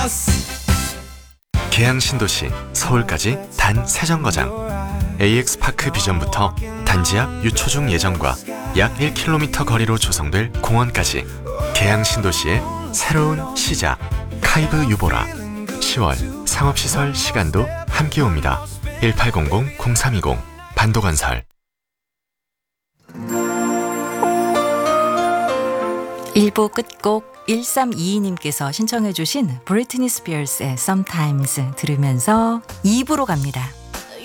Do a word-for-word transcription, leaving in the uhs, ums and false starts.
계양 신도시 서울까지 단 세 정거장. 에이엑스파크 비전부터 단지 앞 유초중 예정과 약 일 킬로미터 거리로 조성될 공원까지 계양 신도시의 새로운 시작. 카이브 유보라. 시월 상업시설 시간도 함께 옵니다. 일팔공공 공삼이공 반도건설. 일 부 끝곡 일삼이이님께서 신청해 주신 브리트니 스피어스의 Sometimes 들으면서 이 부로 갑니다.